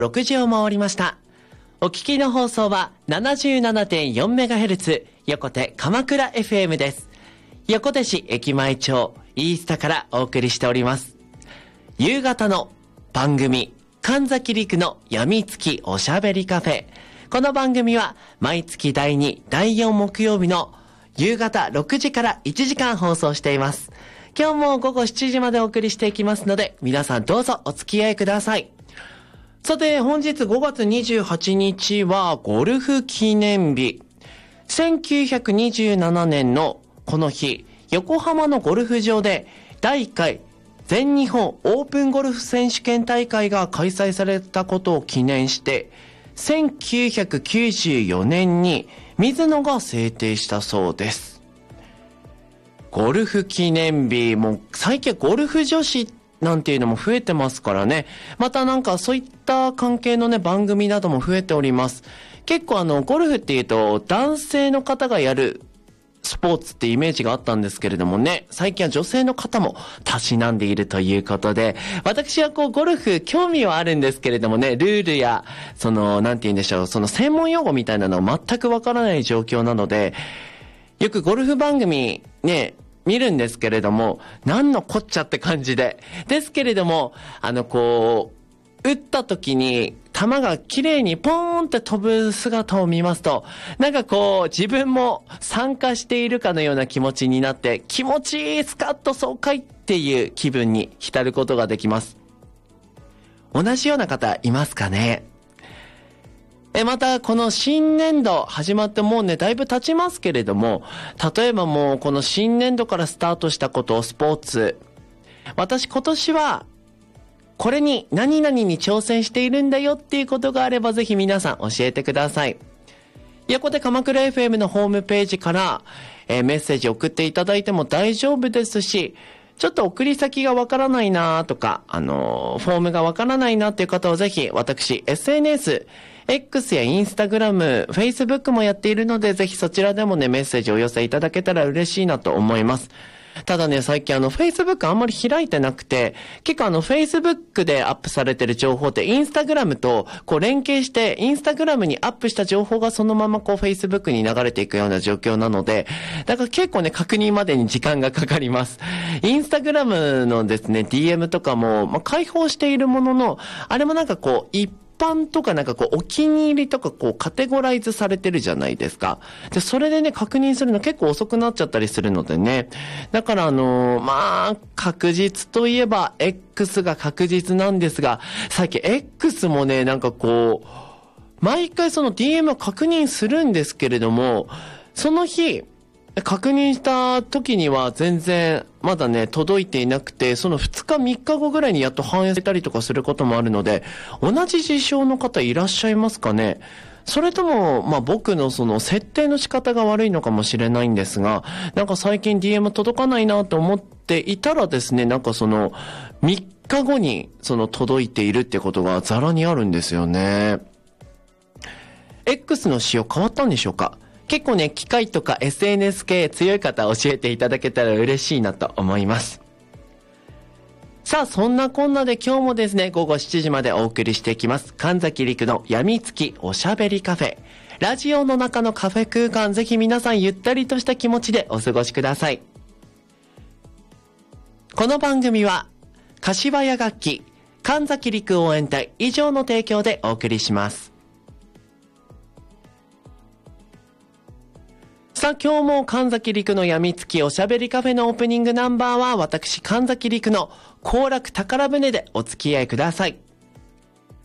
6時を回りました。お聞きの放送は 77.4MHz 横手鎌倉 FM です。横手市駅前町イースタからお送りしております。夕方の番組神崎陸のやみつきおしゃべりカフェ。この番組は毎月第2、第4木曜日の夕方6時から1時間放送しています。今日も午後7時までお送りしていきますので、皆さんどうぞお付き合いください。さて、本日5月28日はゴルフ記念日。1927年のこの日、横浜のゴルフ場で第1回全日本オープンゴルフ選手権大会が開催されたことを記念して、1994年に水野が制定したそうです。ゴルフ記念日、もう最近ゴルフ女子なんていうのも増えてますからね。またなんかそういった関係のね、番組なども増えております。結構ゴルフっていうと男性の方がやるスポーツってイメージがあったんですけれどもね、最近は女性の方もたしなんでいるということで、私はゴルフ興味はあるんですけれどもね、ルールやなんて言うんでしょう、専門用語みたいなのは全くわからない状況なので、よくゴルフ番組ね、見るんですけれども、何のこっちゃって感じで。ですけれども、打った時に球が綺麗にポーンって飛ぶ姿を見ますと、なんか自分も参加しているかのような気持ちになって、気持ちいいスカッと爽快っていう気分に浸ることができます。同じような方いますかね？またこの新年度始まってもうねだいぶ経ちますけれども、例えばもうこの新年度からスタートしたことをスポーツ、私今年はこれに何々に挑戦しているんだよっていうことがあればぜひ皆さん教えてください。横手鎌倉 FM のホームページから、メッセージ送っていただいても大丈夫ですし、ちょっと送り先がわからないなとか、フォームがわからないなっていう方はぜひ私 SNS、X やインスタグラム、Facebook もやっているので、ぜひそちらでもね、メッセージをお寄せいただけたら嬉しいなと思います。ただね、最近Facebook あんまり開いてなくて、結構Facebook でアップされてる情報って、インスタグラムと連携して、インスタグラムにアップした情報がそのままFacebook に流れていくような状況なので、だから結構ね、確認までに時間がかかります。インスタグラムのですね、DM とかも、開放しているものの、あれもなんか一般とかなんかお気に入りとかカテゴライズされてるじゃないですか。で、それでね、確認するの結構遅くなっちゃったりするのでね。だから確実といえば X が確実なんですが、最近 X もね、なんか毎回その DM を確認するんですけれども、その日、確認した時には全然まだね届いていなくて、その2日3日後ぐらいにやっと反映されたりとかすることもあるので、同じ事象の方いらっしゃいますかね？それとも僕の設定の仕方が悪いのかもしれないんですが、なんか最近 DM 届かないなと思っていたらですね、なんか3日後に届いているってことがざらにあるんですよね。X の仕様変わったんでしょうか？結構ね、機械とか SNS 系強い方教えていただけたら嬉しいなと思います。さあ、そんなこんなで今日もですね、午後7時までお送りしていきます。神崎陸のやみつきおしゃべりカフェ。ラジオの中のカフェ空間、ぜひ皆さんゆったりとした気持ちでお過ごしください。この番組は、柏屋楽器、神崎陸応援隊以上の提供でお送りします。さあ、今日も神崎陸のやみつきおしゃべりカフェのオープニングナンバーは私神崎陸の行楽宝船でお付き合いください。